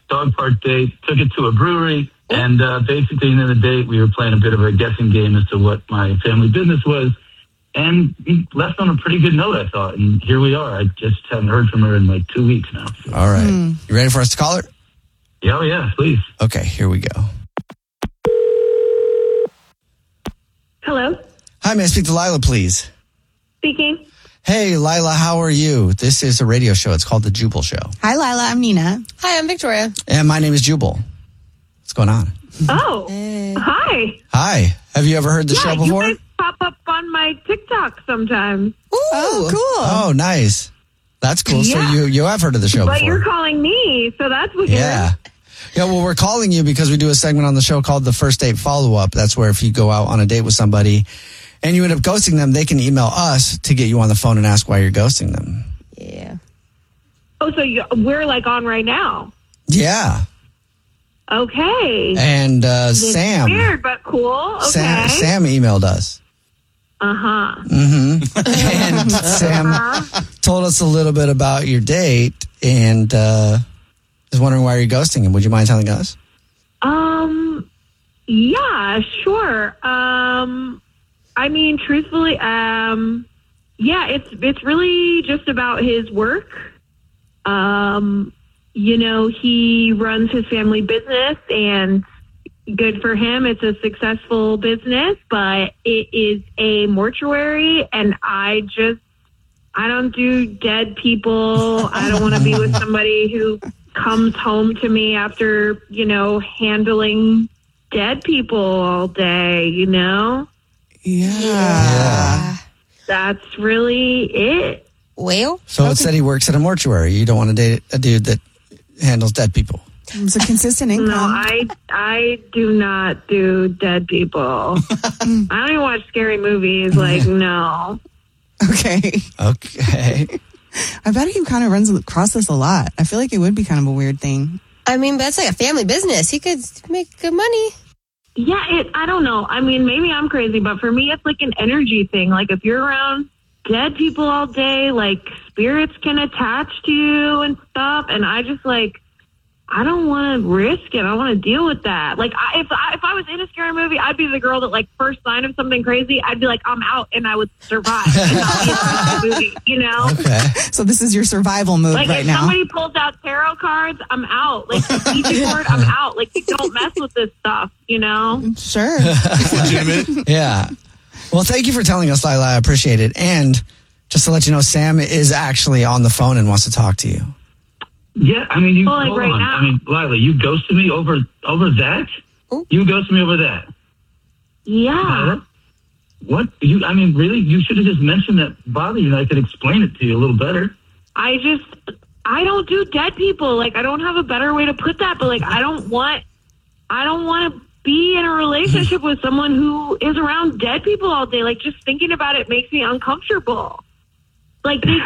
dog park date, took it to a brewery, and basically, in the date, we were playing a bit of a guessing game as to what my family business was. And we left on a pretty good note, I thought. And here we are. I just haven't heard from her in like 2 weeks now. So. All right. You ready for us to call her? Yeah, yeah, please. Okay, here we go. Hello? Hi, may I speak to Lila, please? Speaking. Hey, Lila, how are you? This is a radio show. It's called The Jubal Show. Hi, Lila. I'm Nina. Hi, I'm Victoria. And my name is Jubal. What's going on? Oh, hi. Hi. Have you ever heard the show before? You guys pop up on my TikTok sometimes. Ooh, oh, cool. Oh, nice. That's cool. Yeah. So you have heard of the show But before. you're calling me, so that's weird. Yeah. Yeah, well, we're calling you because we do a segment on the show called the First Date Follow-Up. That's where if you go out on a date with somebody and you end up ghosting them, they can email us to get you on the phone and ask why you're ghosting them. Yeah. Oh, so we're like on right now. Yeah. Okay. And It's Sam. weird, but cool. Okay. Sam emailed us. Uh-huh. Mm-hmm. And Sam told us a little bit about your date and is wondering why you're ghosting him. Would you mind telling us? Yeah, sure. I mean, truthfully, yeah, it's really just about his work. You know, he runs his family business and good for him. It's a successful business, but it is a mortuary and I don't do dead people. I don't want to be with somebody who comes home to me after, you know, handling dead people all day, you know? Yeah. That's really it. Well, So it said he works at a mortuary. You don't want to date a dude that handles dead people. It's a consistent income. No, I do not do dead people. I don't even watch scary movies. Like, no. Okay. Okay. I bet he kind of runs across this a lot. I feel like it would be kind of a weird thing. I mean, that's like a family business. He could make good money. Yeah, I don't know. I mean, maybe I'm crazy, but for me, it's like an energy thing. Like, if you're around dead people all day, like, spirits can attach to you and stuff. And I just, like, I don't want to risk it. I want to deal with that. Like, if I was in a scary movie, I'd be the girl that, like, first sign of something crazy, I'd be like, I'm out, and I would survive. And not be in the movie, you know? Okay. So this is your survival mode Like, right if now. somebody pulls out tarot cards, I'm out. Like, the Ouija board, I'm out. Like, don't mess with this stuff, you know? Sure. Legitimate. Yeah. Well, thank you for telling us, Lila. I appreciate it. And just to let you know, Sam is actually on the phone and wants to talk to you. Yeah, I mean, Well, like hold right on. now. I mean, Lila, you ghosted me over that? Oh. You ghosted me over that? Yeah. Lila? What? I mean, really? You should have just mentioned that bothered you and I could explain it to you a little better. I don't do dead people. Like, I don't have a better way to put that, but like, I don't want to be in a relationship with someone who is around dead people all day. Like, just thinking about it makes me uncomfortable. Like, their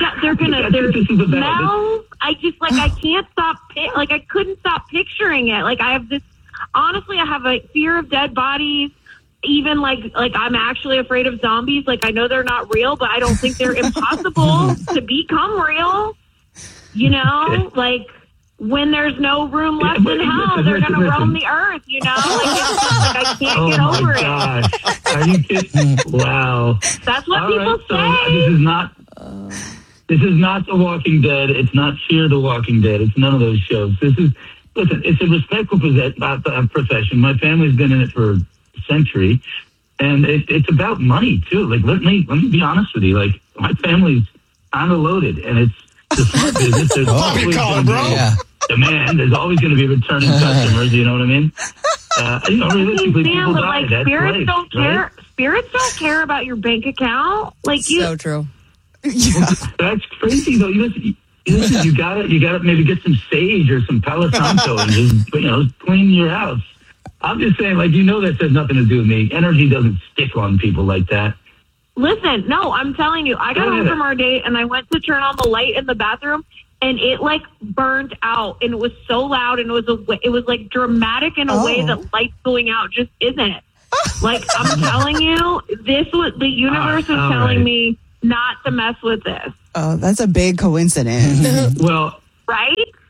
smell. I can't stop. Like, I couldn't stop picturing it. Like, I have a fear of dead bodies. Even like I'm actually afraid of zombies. Like, I know they're not real, but I don't think they're impossible to become real. You know, like, when there's no room left in hell, they're going to roam the earth, you know? Like, I can't get over it. Oh, my gosh. Are you kidding? Wow. That's what All people right, so say. this is not The Walking Dead. It's not Fear the Walking Dead. It's none of those shows. Listen, it's a respectful profession. My family's been in it for a century, and it's about money, too. Like, let me be honest with you. Like, my family's unloaded, and it's the smart business. There's always going to be demand. There's always going to be returning customers. You know what I mean? Realistically, people but die. like, That's spirits life, don't care. right? Spirits don't care about your bank account. Like, So true. That's crazy, though. Listen, you gotta maybe get some sage or some Palo Santo and just, clean your house. I'm just saying, like, that has nothing to do with me. Energy doesn't stick on people like that. listen, no, I'm telling you, I got home from our date and I went to turn on the light in the bathroom and it like burned out and it was so loud and it was like dramatic in a way that lights going out just isn't. Like, I'm telling you, the universe was telling me not to mess with this. Oh, that's a big coincidence. Well, right?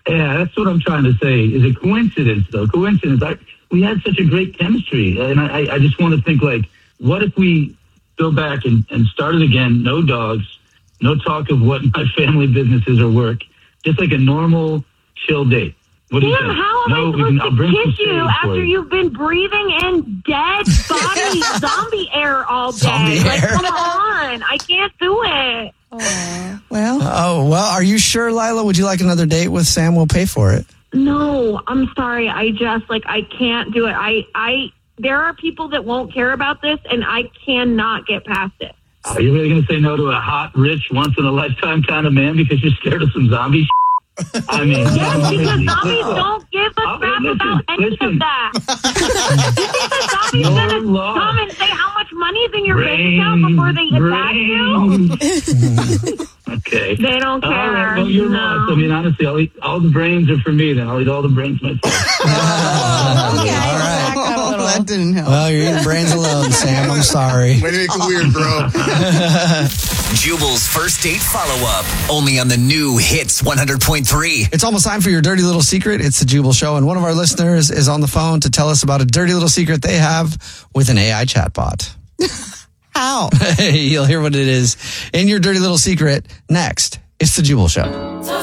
Yeah, that's what I'm trying to say. Is it coincidence, though? Coincidence. We had such a great chemistry. And I just want to think, like, what if we go back and start it again? No dogs, no talk of what my family business is or work. Just like a normal, chill date. What do you think? How am I supposed to kiss you after you've been breathing in dead body zombie air all day? Zombie like, air. come on. I can't do it. Well, are you sure, Lila? Would you like another date with Sam? We'll pay for it. No, I'm sorry. I can't do it. There are people that won't care about this, and I cannot get past it. Are you really going to say no to a hot, rich, once-in-a-lifetime kind of man because you're scared of some zombie shit? I mean, yes, because zombies don't give a crap about any of that. You think the zombies going to come and say how much money's in your bank account before they attack you? Okay. They don't care. All right, well, you're lost. I mean, honestly, I'll eat all the brains are for me then. I'll eat all the brains myself. Okay, all right. back up a little. that didn't help. Well, you're eating brains alone, Sam. I'm sorry. Way to make it weird, bro. Jubal's first date follow-up, only on the new Hits 100.3. It's almost time for your dirty little secret. It's the Jubal Show, and one of our listeners is on the phone to tell us about a dirty little secret they have with an AI chatbot. How? You'll hear what it is in your dirty little secret next. It's the Jubal Show.